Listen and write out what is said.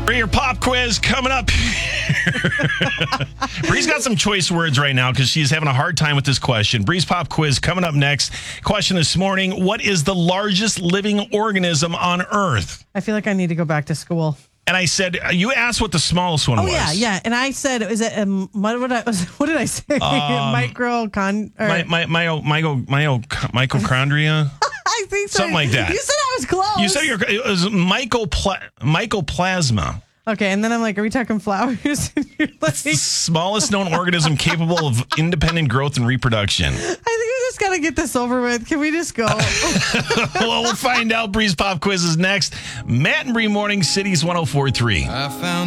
For your pop quiz coming up. Bree's got some choice words right now because she's having a hard time with this question. Bree's pop quiz coming up next. Question this morning: what is the largest living organism on Earth? I feel like I need to go back to school. And I said, you asked what the smallest one was. Oh, yeah. And I said, is it, what did I say? Mitochondria? I think so. Something like that. You said I was close. You said it was mycoplasma. Okay, and then I'm like, are we talking flowers? You're like, smallest known organism capable of independent growth and reproduction. I think we just got to get this over with. Can we just go? Well, we'll find out. Bree's Pop Quiz is next. Matt and Bree Morning, Cities 104.3. I found